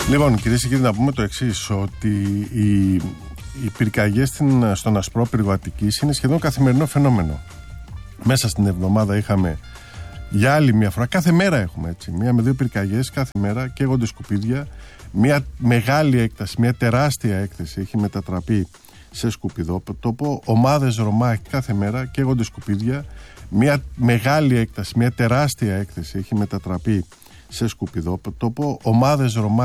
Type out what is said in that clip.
Λοιπόν, κυρίες και κύριοι, να πούμε το εξής, ότι οι πυρκαγιές στον Ασπρόπυργο Αττικής είναι σχεδόν καθημερινό φαινόμενο. Μέσα στην εβδομάδα είχαμε για άλλη μια φορά, κάθε μέρα έχουμε έτσι, 1 με 2 πυρκαγιές κάθε μέρα, καίγονται σκουπίδια. Μια μεγάλη έκταση, μια τεράστια έκθεση έχει μετατραπεί σε σκουπιδότοπο. Ομάδες Ρωμά κάθε μέρα καίγονται σκουπίδια. Μια μεγάλη έκταση, μια τεράστια έκθεση έχει μετατραπεί σε σκουπιδότοπο. Ομάδες Ρωμά